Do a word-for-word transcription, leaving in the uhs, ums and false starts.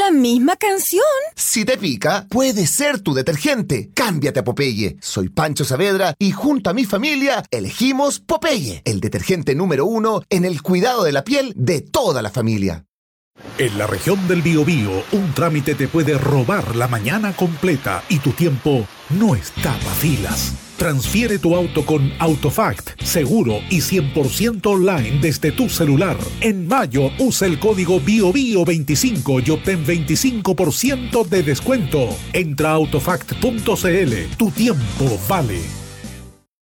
la misma canción. Si te pica, puede ser tu detergente. Cámbiate a Popeye. Soy Pancho Saavedra y junto a mi familia elegimos Popeye, el detergente número uno en el cuidado de la piel de toda la familia. En la región del Biobío, un trámite te puede robar la mañana completa y tu tiempo no está para filas. Transfiere tu auto con Autofact, seguro y cien por ciento online desde tu celular. En mayo, usa el código BIOBIO veinticinco y obtén veinticinco por ciento de descuento. Entra a autofact punto c l. Tu tiempo vale.